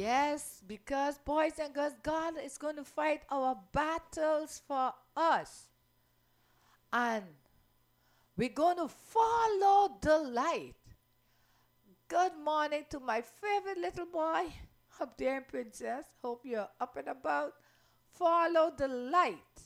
Yes, because boys and girls, God is going to fight our battles for us. And we're going to follow the light. Good morning to my favorite little boy up there in Princess. Hope you're up and about. Follow the light.